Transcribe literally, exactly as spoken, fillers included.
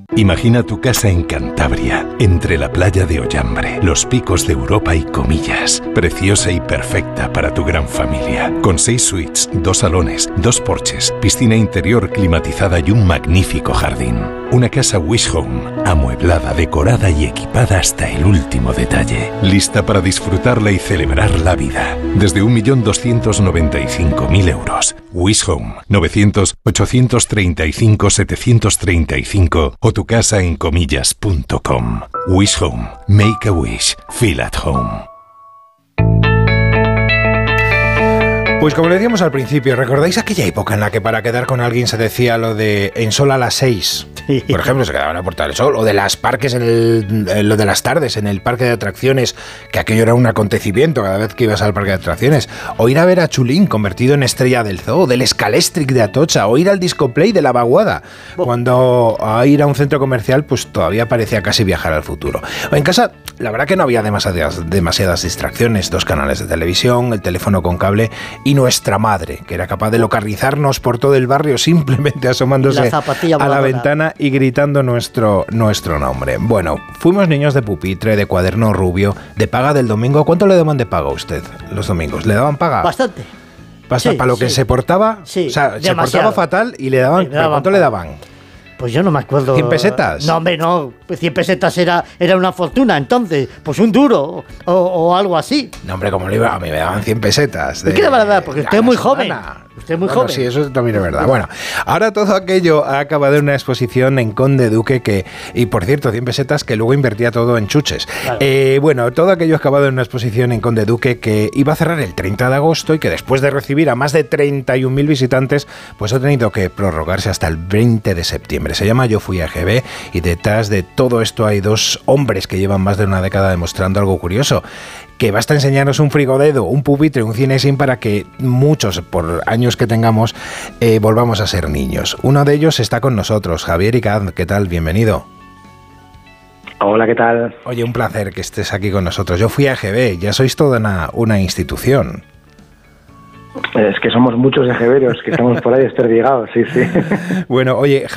Imagina tu casa en Cantabria, entre la playa de Ollambre, los picos de Europa y Comillas. Preciosa y perfecta para tu gran familia. Con seis suites, dos salones, dos porches, piscina interior climatizada y un magnífico jardín. Una casa Wish Home, amueblada, decorada y equipada hasta el último detalle. Lista para disfrutarla y celebrar la vida. Desde un millón doscientos noventa y cinco mil euros. Wish Home, novecientos, ochocientos treinta y cinco, setecientos treinta y cinco o tu casa en comillas punto com. Wish Home. Make a wish. Feel at home. Pues como le decíamos al principio, ¿recordáis aquella época en la que para quedar con alguien se decía lo de en sol a las seis? Sí. Por ejemplo, se quedaba en la Puerta del Sol, o de las parques, en el, en lo de las tardes, en el parque de atracciones, que aquello era un acontecimiento cada vez que ibas al parque de atracciones, o ir a ver a Chulín convertido en estrella del zoo, del Scalestric de Atocha, o ir al Disco Play de la Vaguada, oh. cuando a ir a un centro comercial pues todavía parecía casi viajar al futuro. O en casa, la verdad que no había demasiadas, demasiadas distracciones, dos canales de televisión, el teléfono con cable y nuestra madre, que era capaz de localizarnos por todo el barrio simplemente asomándose la a la ventana y gritando nuestro, nuestro nombre. Bueno, fuimos niños de pupitre, de cuaderno rubio, de paga del domingo. ¿Cuánto le daban de paga a usted los domingos? ¿Le daban paga? Bastante. ¿Basta, sí, para lo que sí. se portaba? Sí, o sea, demasiado. Se portaba fatal y le daban... Sí, daban ¿cuánto le daban? Pues yo no me acuerdo. ¿cien pesetas? No, hombre, no. Pues cien pesetas era, era una fortuna, entonces. Pues un duro o, o algo así. No, hombre, como le iba, a mí me daban cien pesetas. De, ¿Qué le van a dar? Porque usted es muy joven. Usted es muy bueno, joven. Sí, eso también es verdad. Bueno, ahora todo aquello ha acabado en una exposición en Conde Duque que, y por cierto, cien pesetas que luego invertía todo en chuches. Claro. Eh, bueno, todo aquello ha acabado en una exposición en Conde Duque que iba a cerrar el treinta de agosto y que después de recibir a más de treinta y un mil visitantes, pues ha tenido que prorrogarse hasta el veinte de septiembre. Se llama Yo Fui a G B y detrás de todo esto hay dos hombres que llevan más de una década demostrando algo curioso. Que basta enseñarnos un frigodedo, un pupitre, un cinesín para que muchos, por años que tengamos, eh, volvamos a ser niños. Uno de ellos está con nosotros, Javier Icaz. ¿Qué tal? Bienvenido. Hola, ¿qué tal? Oye, un placer que estés aquí con nosotros. Yo fui a G B, ya sois toda una, una institución. Es que somos muchos ejeveros que estamos por ahí esterdigados, sí, sí. Bueno, oye...